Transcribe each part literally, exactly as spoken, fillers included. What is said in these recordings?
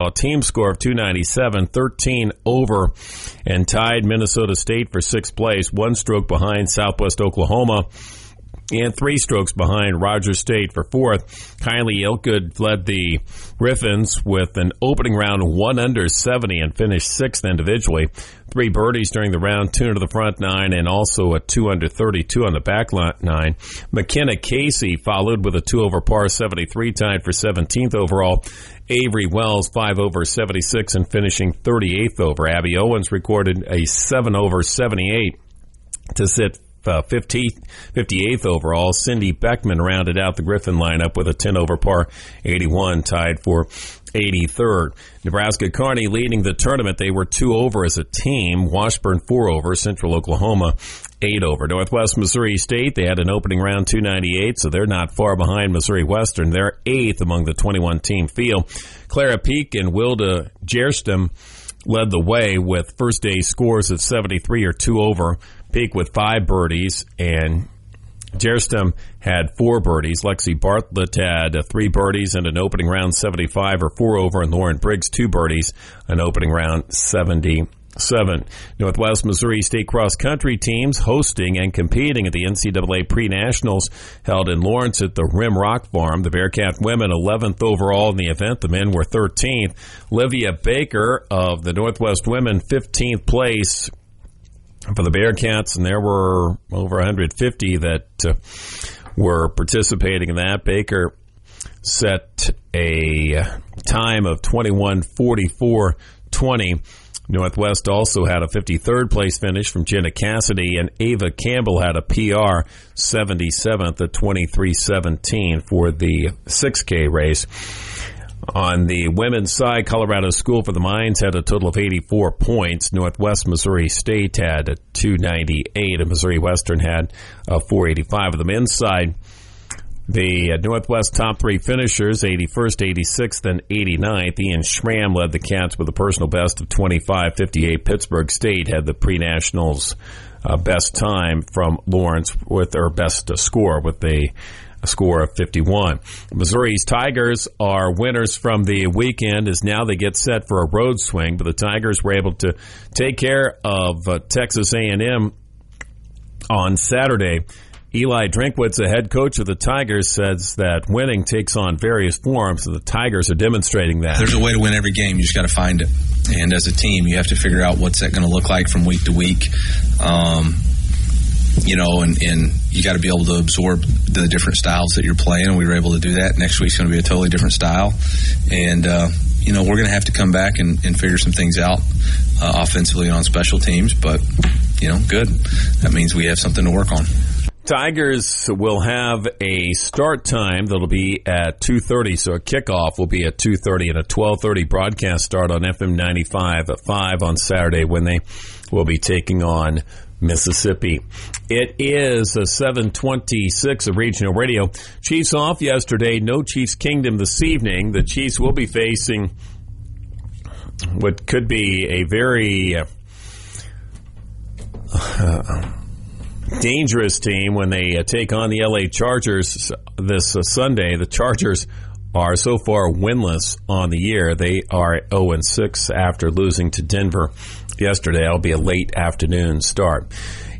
overall. Team score of two ninety-seven, thirteen over, and tied Minnesota State for sixth place, one stroke behind Southwest Oklahoma, and three strokes behind Rogers State for fourth. Kylie Ilkgood led the Griffins with an opening round one under seventy and finished sixth individually. Three birdies during the round, two into the front nine, and also a two under thirty-two on the back nine. McKenna Casey followed with a two over par seventy-three, tied for seventeenth overall. Avery Wells, five over seventy-six and finishing thirty-eighth over. Abby Owens recorded a seven over seventy-eight to sit Uh, fifty-eighth overall. Cindy Beckman rounded out the Griffin lineup with a ten over par eighty-one, tied for eighty-third. Nebraska Kearney leading the tournament. They were two over as a team. Washburn four over. Central Oklahoma eight over. Northwest Missouri State, they had an opening round two ninety-eight, so they're not far behind Missouri Western. They're eighth among the twenty-one team field. Clara Peak and Wilda Gerstam led the way with first day scores of seventy-three or two over. Peak with five birdies, and Gerstam had four birdies. Lexi Bartlett had uh, three birdies and an opening round seventy-five or four over, and Lauren Briggs two birdies, an opening round seventy-seven. Northwest Missouri State cross country teams hosting and competing at the N C double A Pre-Nationals held in Lawrence at the Rim Rock Farm. The Bearcat women eleventh overall in the event. The men were thirteenth. Livia Baker of the Northwest women fifteenth place for the Bearcats, and there were over one hundred fifty that uh, were participating in that. Baker set a time of twenty-one forty-four twenty. Northwest also had a fifty-third place finish from Jenna Cassidy, and Ava Campbell had a P R seventy-seventh at twenty-three seventeen for the six K race. On the women's side, Colorado School for the Mines had a total of eighty-four points. Northwest Missouri State had a two ninety-eight, and Missouri Western had a four eighty-five. On the men's side, the Northwest top three finishers, eighty-first, eighty-sixth, and eighty-ninth. Ian Schramm led the Cats with a personal best of twenty-five fifty-eight. Pittsburgh State had the pre-nationals uh, best time from Lawrence with their best uh, score with a A score of fifty-one. Missouri's Tigers are winners from the weekend as now they get set for a road swing, but the Tigers were able to take care of uh, Texas A and M on Saturday. Eli Drinkwitz, the head coach of the Tigers, says that winning takes on various forms, and the Tigers are demonstrating that. There's a way to win every game. You just got to find it. And as a team, you have to figure out what's that going to look like from week to week. Um, You know, and, and you got to be able to absorb the different styles that you're playing, and we were able to do that. Next week's going to be a totally different style. And, uh, you know, we're going to have to come back and, and figure some things out uh, offensively and on special teams. But, you know, good. That means we have something to work on. Tigers will have a start time that'll be at two thirty, so a kickoff will be at two thirty and a twelve thirty broadcast start on F M ninety-five at five on Saturday when they will be taking on Mississippi. It is a seven twenty-six of Regional Radio. Chiefs off yesterday. No Chiefs Kingdom this evening. The Chiefs will be facing what could be a very uh, uh, dangerous team when they uh, take on the L A Chargers this uh, Sunday. The Chargers are so far winless on the year. They are oh and six after losing to Denver yesterday. It'll be a late afternoon start.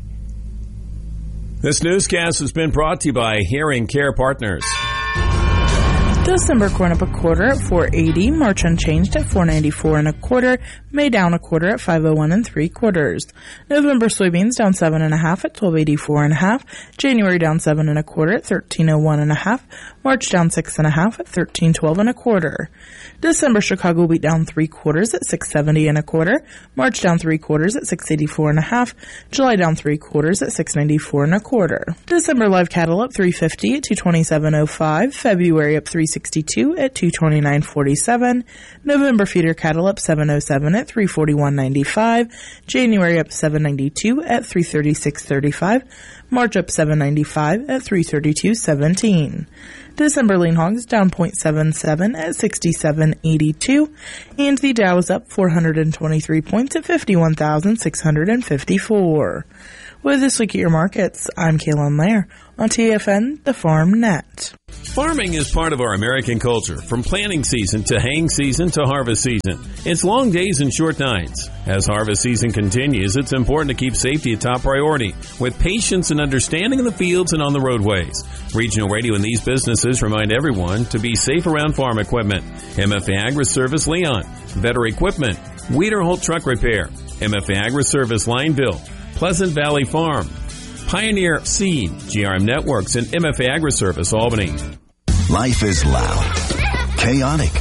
This newscast has been brought to you by Hearing Care Partners. December corn up a quarter at four eighty, March unchanged at four ninety-four and a quarter, May down a quarter at five oh one and three quarters. November soybeans down seven and a half at twelve eighty-four and a half, January down seven and a quarter at thirteen oh one and a half, March down six and a half at thirteen twelve and a quarter. December Chicago wheat down three quarters at six seventy and a quarter, March down three quarters at six eighty-four and a half, July down three quarters at six ninety-four and a quarter. December live cattle up three fifty at two twenty-seven oh five, February up three sixty-two at two twenty-nine forty-seven, November feeder cattle up seven oh seven at three forty-one ninety-five, January up seven ninety-two at three thirty-six thirty-five, March up seven ninety-five at three thirty-two seventeen. December lean hogs down zero point seven seven at sixty-seven eighty-two, and the Dow is up four hundred twenty-three points at fifty-one thousand six hundred fifty-four. With This Week at Your Markets, I'm Kaylin Lair on T F N, the Farm Net. Farming is part of our American culture, from planting season to haying season to harvest season. It's long days and short nights. As harvest season continues, it's important to keep safety a top priority, with patience and understanding in the fields and on the roadways. Regional Radio and these businesses remind everyone to be safe around farm equipment. M F A Agri-Service Leon, Vetter Equipment, Weiderholt Truck Repair, M F A Agri-Service Lineville, Pleasant Valley Farm, Pioneer Seed, G R M Networks, and M F A Agri-Service Albany. Life is loud, chaotic,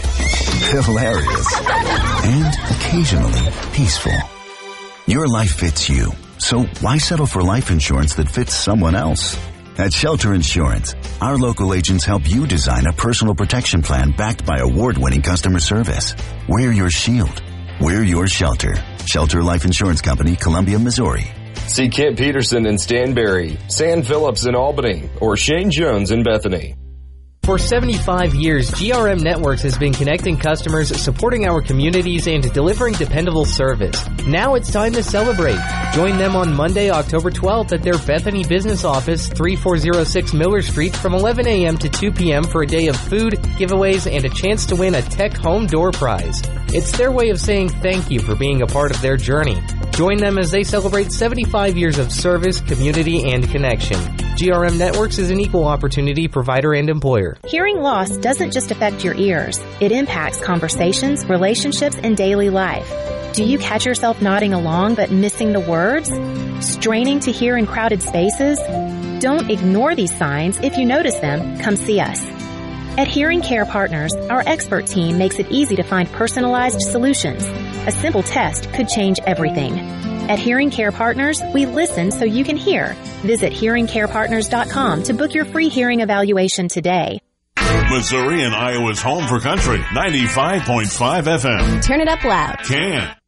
hilarious, and occasionally peaceful. Your life fits you, so why settle for life insurance that fits someone else? At Shelter Insurance, our local agents help you design a personal protection plan backed by award-winning customer service. We're your shield. We're your shelter. Shelter Life Insurance Company, Columbia, Missouri. See Kent Peterson in Stanberry, Sam Phillips in Albany, or Shane Jones in Bethany. For seventy-five years, G R M Networks has been connecting customers, supporting our communities, and delivering dependable service. Now it's time to celebrate. Join them on Monday, October twelfth at their Bethany business office, thirty-four oh six Miller Street, from eleven a.m. to two p.m. for a day of food, giveaways, and a chance to win a Tech Home Door Prize. It's their way of saying thank you for being a part of their journey. Join them as they celebrate seventy-five years of service, community, and connection. G R M Networks is an equal opportunity provider and employer. Hearing loss doesn't just affect your ears. It impacts conversations, relationships, and daily life. Do you catch yourself nodding along but missing the words? Straining to hear in crowded spaces? Don't ignore these signs. If you notice them, come see us. At Hearing Care Partners, our expert team makes it easy to find personalized solutions. A simple test could change everything. At Hearing Care Partners, we listen so you can hear. Visit hearing care partners dot com to book your free hearing evaluation today. Missouri and Iowa's home for country, ninety-five point five F M. Turn it up loud. Can.